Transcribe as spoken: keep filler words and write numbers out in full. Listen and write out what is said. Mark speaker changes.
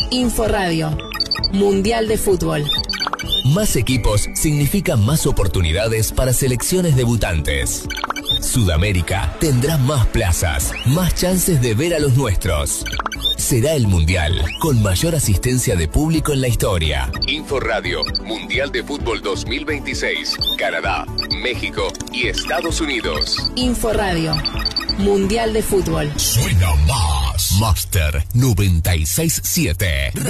Speaker 1: Inforadio. Mundial de Fútbol.
Speaker 2: Más equipos significa más oportunidades para selecciones debutantes. Sudamérica tendrá más plazas, más chances de ver a los nuestros. Será el Mundial con mayor asistencia de público en la historia. Inforadio, Mundial de Fútbol dos mil veintiséis, Canadá, México y Estados Unidos.
Speaker 1: Inforadio, Mundial de Fútbol.
Speaker 2: Suena más. Master noventa y seis punto siete.